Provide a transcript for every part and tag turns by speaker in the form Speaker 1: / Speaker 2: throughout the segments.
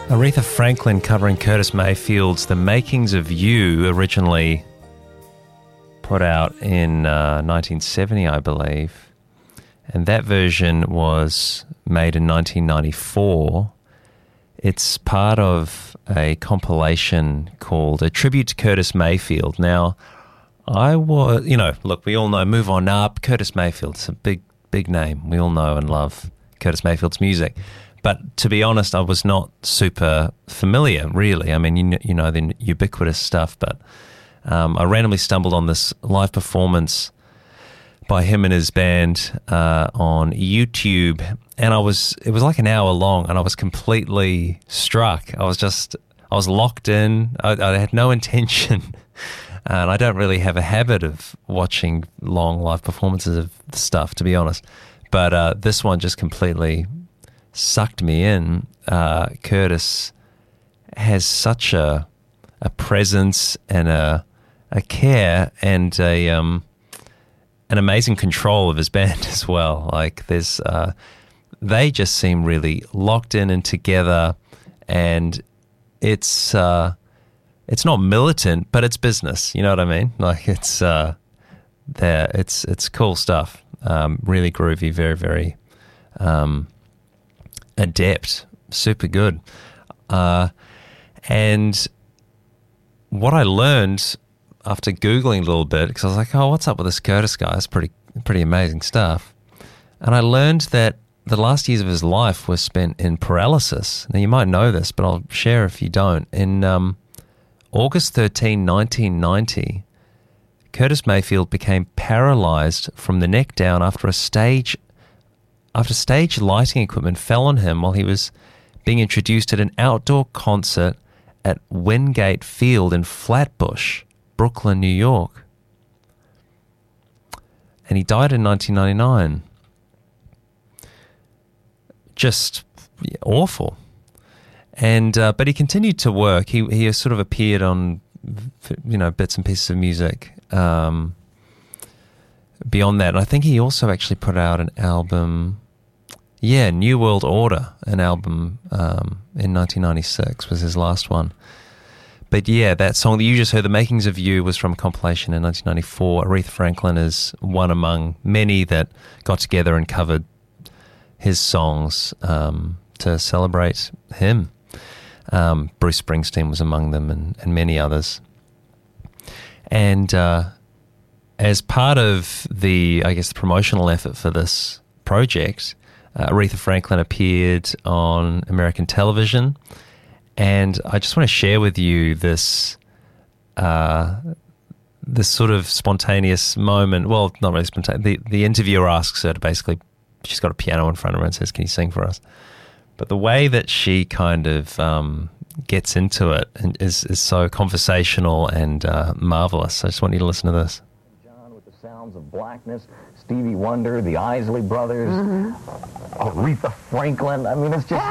Speaker 1: Aretha Franklin covering Curtis Mayfield's The Makings of You, originally put out in 1970, I believe. And that version was made in 1994. It's part of a compilation called A Tribute to Curtis Mayfield. Now, look, we all know Move On Up, Curtis Mayfield. It's a big name. We all know and love Curtis Mayfield's music. But to be honest, I was not super familiar, really. I mean, you know the ubiquitous stuff, but I randomly stumbled on this live performance by him and his band on YouTube, and it was like an hour long, and I was completely struck. I was locked in. I had no intention, and I don't really have a habit of watching long live performances of stuff, to be honest. But this one just completely sucked me in. Curtis has such a presence and a care and an amazing control of his band as well. Like they just seem really locked in and together, and it's not militant, but it's business. You know what I mean? Like it's cool stuff. Really groovy, very, very adept, super good. And what I learned after Googling a little bit, because I was like, oh, what's up with this Curtis guy? It's pretty amazing stuff. And I learned that the last years of his life were spent in paralysis. Now, you might know this, but I'll share if you don't. In August 13, 1990, Curtis Mayfield became paralyzed from the neck down after stage lighting equipment fell on him while he was being introduced at an outdoor concert at Wingate Field in Flatbush, Brooklyn, New York. And he died in 1999. Just awful. And but he continued to work. He sort of appeared on bits and pieces of music beyond that. And I think he also actually put out an album, New World Order, an album in 1996 was his last one. But yeah, that song that you just heard, The Makings of You, was from a compilation in 1994. Aretha Franklin is one among many that got together and covered his songs to celebrate him. Bruce Springsteen was among them, and many others. And as part of the promotional effort for this project, Aretha Franklin appeared on American television, and I just want to share with you this sort of spontaneous moment. Well, not really spontaneous. The interviewer asks her to basically, she's got a piano in front of her and says, "Can you sing for us?" But the way that she kind of gets into it is so conversational and marvelous. I just want you to listen to this.
Speaker 2: John with the Sounds of Blackness, Stevie Wonder, the Isley Brothers, Aretha Franklin. I mean, it's just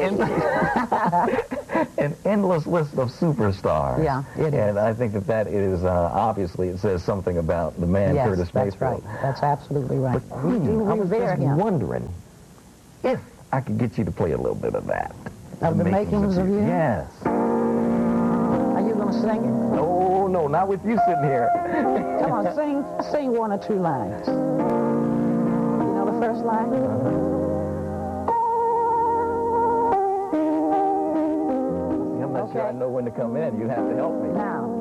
Speaker 2: an endless list of superstars.
Speaker 3: Yeah, it is.
Speaker 2: And I think that is, obviously, it says something about the man,
Speaker 3: yes,
Speaker 2: Curtis Mayfield.
Speaker 3: That's right. That's absolutely right.
Speaker 2: But, I was just
Speaker 3: him.
Speaker 2: wondering if I could get you to play a little bit of that.
Speaker 3: Of the makings of you?
Speaker 2: Yes.
Speaker 3: Are you going to sing it?
Speaker 2: No, not with you sitting here.
Speaker 3: Come on, sing one or two lines. You know the first line?
Speaker 2: I'm not sure I know when to come in. You have to help me.
Speaker 3: Now.